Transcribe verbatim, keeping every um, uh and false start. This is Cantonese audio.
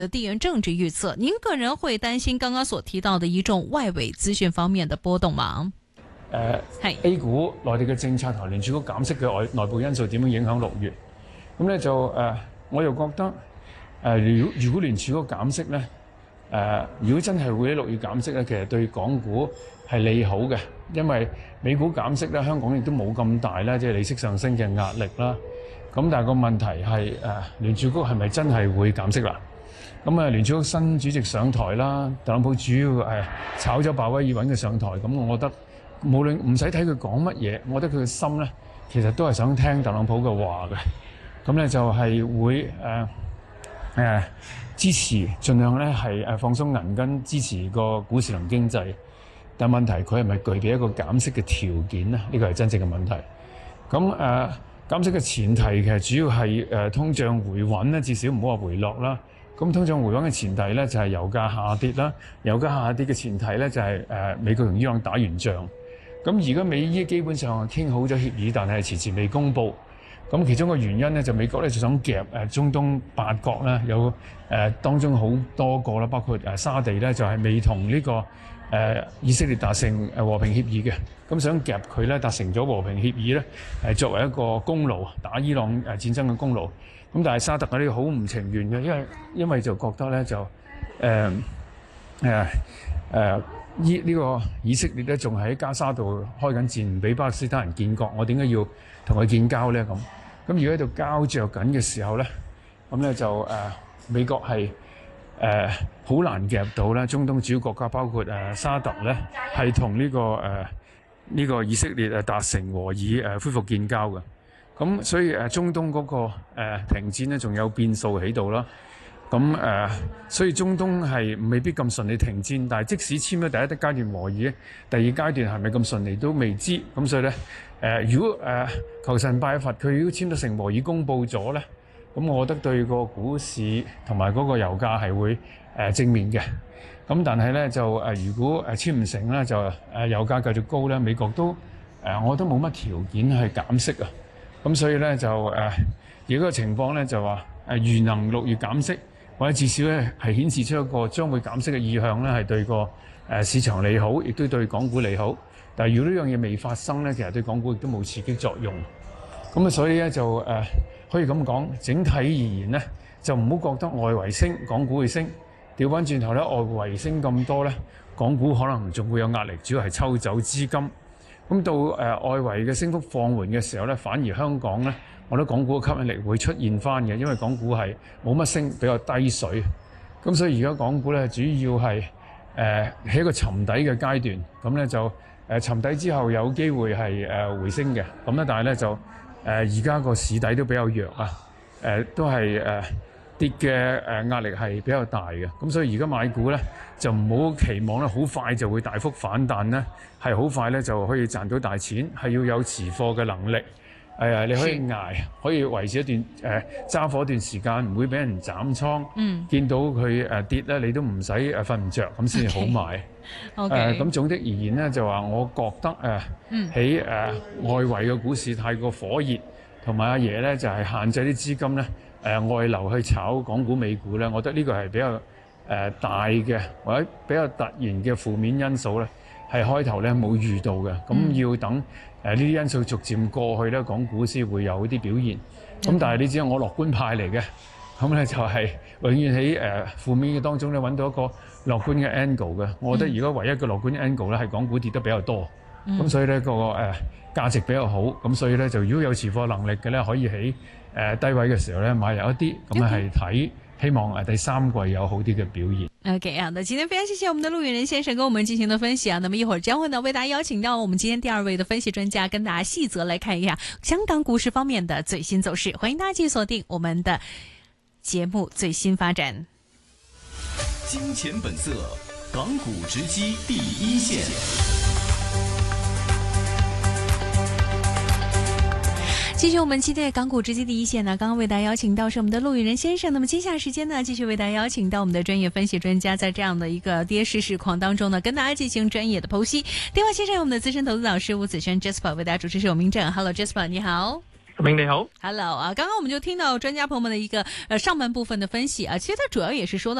的地緣政治預測，您個人會擔心剛剛所提到的一眾外圍資訊方面的波動嗎？ 誒、呃、A 股內地嘅政策同聯儲局減息嘅外內部因素點樣影響六月？咁咧就誒、呃，我又覺得誒、呃，如果如果聯儲局減息咧，誒、呃，如果真係會喺六月減息咧，其實對港股係利好嘅，因為美股減息咧，香港亦都冇咁大啦，即係利息上升嘅壓力啦。咁但係個問題係誒、呃，聯儲局係咪真係會減息啦？咁啊，聯儲局新主席上台啦，特朗普主要係炒咗鮑威爾揾佢上台，咁我覺得無論唔使睇佢講乜嘢，我覺得佢嘅心咧，其實都係想聽特朗普嘅話嘅。咁咧就係會誒誒、呃呃、支持，盡量咧係誒放鬆銀根，支持個股市同經濟。但問題佢係咪具備一個減息嘅條件咧？呢個係真正嘅問題。咁誒、呃、減息嘅前提其實主要係誒、呃、通脹回穩咧，至少唔好話回落啦。咁通脹回穩嘅前提咧就係、是、油價下跌啦，油價下跌嘅前提咧就係、是、誒、呃、美國同伊朗打完仗。咁而家美伊基本上係傾好咗協議，但係遲遲未公佈。咁其中個原因咧就美國咧就想夾誒中東八國啦，有誒、呃、當中好多個啦，包括誒沙地咧就係、是、未同呢、這個誒、呃、以色列達成誒和平協議嘅。咁想夾佢咧達成咗和平協議咧，係作為一個功勞，打伊朗誒戰爭嘅功勞。咁但係沙特嗰啲好唔情願嘅，因為因為就覺得咧就誒誒誒依呢個以色列咧仲喺加沙度開緊戰，唔俾巴勒斯坦人建國，我點解要同佢建交咧？咁咁如果喺度膠着緊嘅時候咧，咁咧就誒、呃、美國係誒好難夾到啦。中東主要國家包括誒、呃、沙特咧係同呢個誒呢、呃這個以色列誒達成和議誒、呃、恢復建交嘅。咁所以誒中東嗰、那個誒、呃、停戰咧，仲有變數喺度啦。咁誒、呃，所以中東係未必咁順利停戰，但係即使簽咗第一階段和議咧，第二階段係咪咁順利都未知。咁所以咧誒、呃，如果誒、呃、求神拜佛，佢如果簽得成和議公佈咗咧，咁我覺得對個股市同埋嗰個油價係會誒、呃、正面嘅。咁但係咧就誒、呃，如果誒簽唔成咧，就誒、呃、油價繼續高咧，美國都誒、呃、我都冇乜條件去減息啊。咁所以咧就誒，而家個情況咧就話誒，如能六月減息，或者至少咧係顯示出一個將會減息嘅意向咧，係對個誒市場利好，亦都對港股利好。但係如果呢樣嘢未發生咧，其實對港股亦都冇刺激作用。咁啊，所以咧就誒、呃、可以咁講，整體而言咧，就唔好覺得外圍升，港股會升。調翻轉頭咧，外圍升咁多咧，港股可能仲會有壓力，主要係抽走資金。咁到誒、呃、外圍嘅升幅放緩嘅時候咧，反而香港咧，我覺得港股嘅吸引力會出現翻嘅，因為港股係冇乜升，比較低水。咁所以而家港股咧，主要係誒喺一個沉底嘅階段。咁咧就誒、呃、沉底之後有機會係誒、呃、回升嘅。咁咧但係咧就誒而家個市底都比較弱啊。誒、呃、都係誒。呃跌嘅誒壓力係比較大嘅，咁所以而家買股咧就唔好期望咧好快就會大幅反彈咧，係好快咧就可以賺到大錢，係要有持貨嘅能力。誒、呃，你可以捱，可以維持一段誒揸貨一段時間，唔會俾人斬倉。嗯，見到佢誒跌咧，你都唔使誒瞓唔着，咁先至好買。 OK。 誒，咁總的而言咧，就話我覺得誒喺誒外圍嘅股市太過火熱，同埋阿爺咧就係、是、限制啲資金咧。誒、呃、外流去炒港股美股咧，我覺得呢個係比較誒、呃、大嘅或者比較突然嘅負面因素咧，係開頭咧冇遇到嘅，咁、嗯、要等誒呢啲因素逐漸過去咧，港股先會有啲表現。咁、嗯、但係你知道我樂觀派嚟嘅，咁咧就係永遠喺誒負面嘅當中咧揾到一個樂觀嘅 angle 嘅。我覺得如果唯一嘅樂觀 angle 咧係港股跌得比較多，咁、嗯、所以咧、個誒、呃、價值比較好，咁所以咧就如果有持貨能力嘅咧，可以喺誒、呃、低位嘅時候咧買入一啲，咁啊係睇希望誒第三季有好啲嘅表現。 OK 啊，那今天非常謝謝我們的陸羽仁先生跟我們進行的分析啊。那麼一會兒將會呢為大家邀請到我們今天第二位的分析專家，跟大家細則來看一下香港股市方面的最新走勢。歡迎大家繼續鎖定我們的節目最新發展。 金錢本色，港股直擊第一線。 繼續我們期待港股直擊第一線呢，剛剛為大家邀請到是我們的陸羽仁先生。那麼接下來時間呢，繼續為大家邀請到我們的專業分析專家，在這樣的一個跌勢市況當中呢，跟大家進行專業的剖析。電話線上有我們的資深投資導師吳子軒 Jasper 為大家主持，是有明正。Hello Jasper， 你好。 明你好 ，Hello 啊，剛剛我們就聽到專家朋友們的一個呃上半部分的分析啊，其實它主要也是說到。